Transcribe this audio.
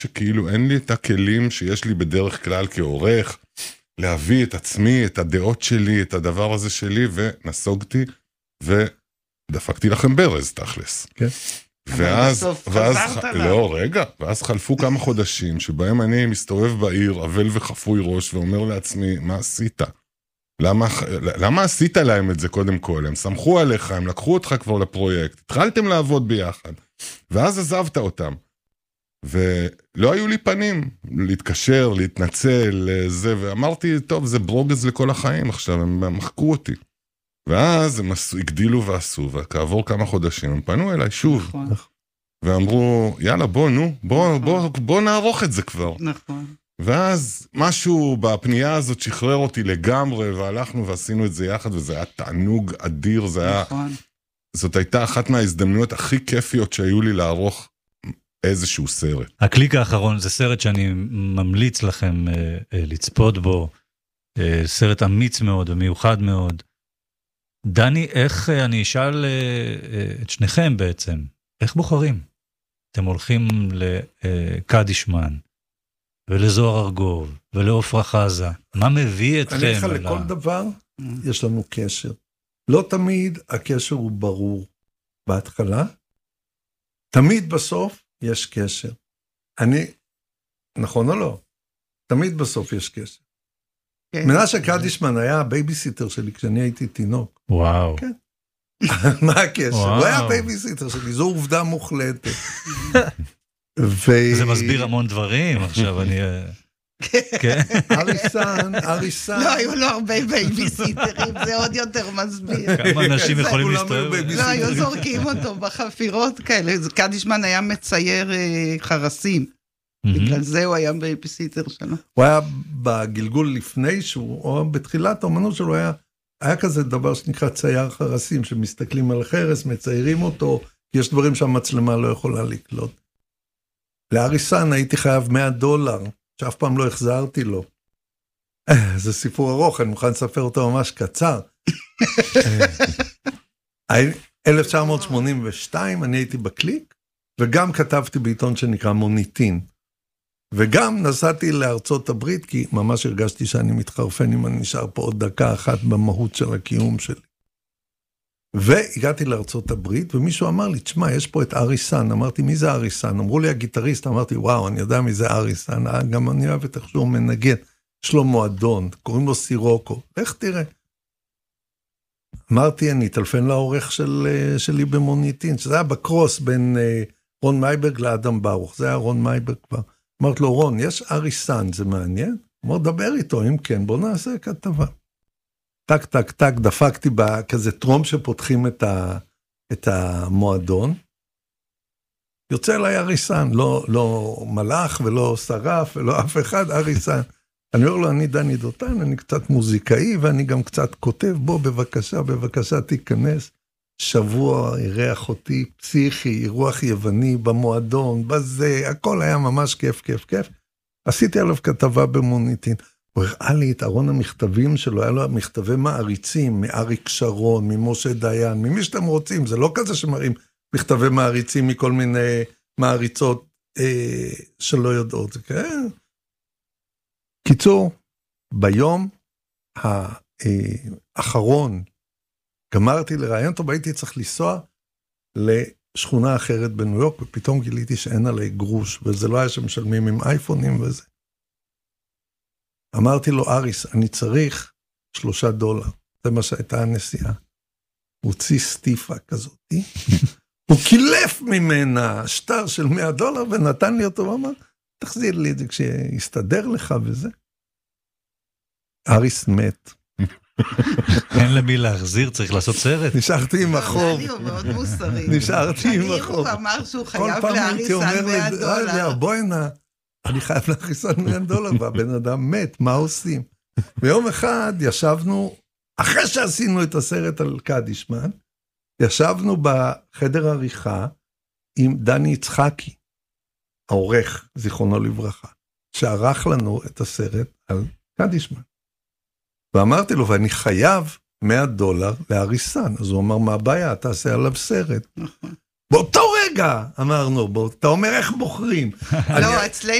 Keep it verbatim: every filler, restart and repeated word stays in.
שכאילו אין לי את הכלים שיש לי בדרך כלל כעורך, להביא את עצמי, את הדעות שלי, את הדבר הזה שלי, ונסוגתי, ודפקתי לכם ברז, תכלס. כן. ואז, ואז, לא, רגע, ואז חלפו כמה חודשים, שבהם אני מסתובב בעיר, אבל וחפוי ראש, ואומר לעצמי, מה עשית? למה, למה עשית להם את זה קודם כל? הם סמכו עליך, הם לקחו אותך כבר לפרויקט, התחלתם לעבוד ביחד, ואז עזבת אותם. ולא היו לי פנים להתקשר, להתנצל, זה, ואמרתי, טוב, זה ברוגז לכל החיים עכשיו, הם מחקו אותי. ואז הם הגדילו ועשו, וכעבור כמה חודשים הם פנו אליי שוב. נכון. ואמרו, יאללה, בוא, נו, בוא, נכון. בוא, בוא נערוך את זה כבר. נכון. ואז משהו בפנייה הזאת שחרר אותי לגמרי, והלכנו ועשינו את זה יחד, וזה היה תענוג אדיר, זה היה... נכון. זאת הייתה אחת מההזדמנויות הכי כיפיות שהיו לי לערוך איזשהו סרט. הקליק האחרון זה סרט שאני ממליץ לכם אה, אה, לצפות בו, אה, סרט אמיץ מאוד ומיוחד מאוד. דני, איך, אה, אני אשאל אה, אה, את שניכם בעצם, איך בוחרים? אתם הולכים לקדישמן, ולזוהר ארגוב, ולעופרה חזה. מה מביא אתכם? אני לך לכל דבר, יש לנו קשר. לא תמיד הקשר הוא ברור בהתחלה, תמיד בסוף יש קשר. אני, נכון או לא? תמיד בסוף יש קשר. מנשה קדישמן היה הבייביסיטר שלי כשאני הייתי תינוק. וואו. כן. מה הקשר? הוא היה הבייביסיטר שלי, זו עובדה מוחלטת. זה מסביר המון דברים, עכשיו אני... כן. אריסן, אריסן. לא, היו לו הרבה בייביסיטרים, זה עוד יותר מסביר. כמה אנשים יכולים להסתובב? לא, היו זורקים אותו בחפירות כאלה. קדישמן היה מצייר חרסים. בגלל זה הוא היה בייביסיטר שלו. הוא היה בגלגול לפני שהוא, או בתחילת האמנות שלו היה, היה כזה דבר שנקרא צייר חרסים, שמסתכלים על חרס, מציירים אותו, כי יש דברים שהמצלמה לא יכולה לקלוט. לאריסן הייתי חייב מאה דולר, שאף פעם לא החזרתי לו. זה סיפור ארוך, אני מוכן לספר אותו ממש קצר. אלף תשע מאות שמונים ושתיים אני הייתי בקליק, וגם כתבתי בעיתון שנקרא מוניטין. וגם נסעתי לארצות הברית, כי ממש הרגשתי שאני מתחרפן אם אני נשאר פה עוד דקה אחת במהות של הקיום שלי. והגעתי לארצות הברית, ומישהו אמר לי, תשמע, יש פה את אריסן. אמרתי, מי זה אריסן? אמרו לי, הגיטריסט. אמרתי, וואו, אני יודע מי זה אריסן. גם אני אוהב את איך שהוא מנגן. יש לו מועדון, קוראים לו סירוקו. לך תראה. אמרתי, אני אטלפן לעורך של, שלי במוניטין, שזה היה בקרוס בין רון מייברג לאדם ברוך. זה היה רון מייברג כבר. אמרתי לו, רון, יש אריסן, זה מעניין? אמר, דבר איתו, אם כן, בוא נעשה כתבה. טק, טק, טק, דפקתי בכזה טרום שפותחים את, ה, את המועדון. יוצא אליי אריסן, לא, לא מלאך ולא שרף ולא אף אחד, אריסן. אני אומר לו, אני דני דותן, אני קצת מוזיקאי ואני גם קצת כותב, בוא בבקשה, בבקשה תיכנס. שבוע אירח אותי, פסיכי, אירוח יווני במועדון, בזה, הכל היה ממש כיף, כיף, כיף. עשיתי עליו כתבה במוניטין. הוא הראה לי את ארון המכתבים שלו, היה לו מכתבי מעריצים, מאריק שרון, ממשה דיין, ממי שאתם רוצים, זה לא כזה שמראים מכתבי מעריצים מכל מיני מעריצות אה, שלא יודעות, כן? קיצור, ביום האחרון, גמרתי לראיין טוב, הייתי צריך לנסוע לשכונה אחרת בניו יורק, ופתאום גיליתי שאין עלי גרוש, וזה לא היה שמשלמים עם אייפונים וזה. אמרתי לו, אריס, אני צריך שלושה דולר. זה מה שהייתה הנסיעה. הוא הוציא סטיפה כזאת. הוא קילף ממנה שטר של מאה דולר, ונתן לי אותו, ואמר, תחזיר לי את זה כשיסתדר לך וזה. אריס מת. אין למי להחזיר, צריך לעשות סרט. נשארתי עם החוב. הוא מאוד מוסרי. נשארתי עם החוב. הוא אמר שהוא חייב לאריסן מאה דולר. בואי נע. אני חייב לאריסן מאה דולר, והבן אדם מת, מה עושים? ביום אחד ישבנו, אחרי שעשינו את הסרט על קדישמן, ישבנו בחדר עריכה עם דני יצחקי, העורך, זיכרונו לברכה, שערך לנו את הסרט על קדישמן. ואמרתי לו, ואני חייב מאה דולר לאריסן. אז הוא אמר, מה הבעיה? תעשה עליו סרט. באותו רגע, אמרנו, בוא, אתה אומר איך בוחרים. לא, אצלנו